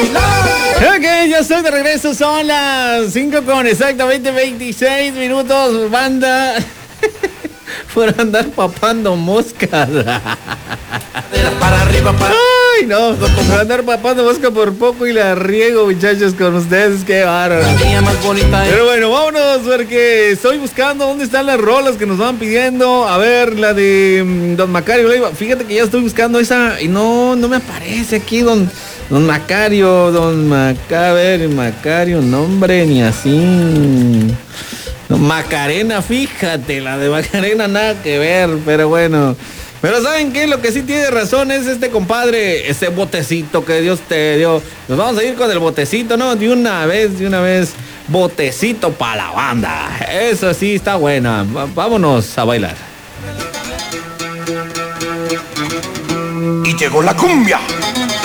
Ok, ya estoy de regreso, son las 5 con exactamente 26 minutos, banda. Por andar papando moscas. Para arriba, para... Ay, no, por andar papando mosca por poco y la riego, muchachos, con ustedes, qué bárbaro. La niña más bonita es... Pero bueno, vámonos, porque estoy buscando dónde están las rolas que nos van pidiendo. A ver, la de Don Macario Leiva. Fíjate que ya estoy buscando esa y no me aparece aquí Don Macario, a ver, Macario, nombre, ni así. No, Macarena, fíjate, la de Macarena nada que ver, pero bueno. Pero ¿saben qué? Lo que sí tiene razón es este compadre, ese botecito que Dios te dio. Nos vamos a ir con el botecito, ¿no? De una vez, botecito para la banda. Eso sí está buena. Vámonos a bailar. Y llegó la cumbia.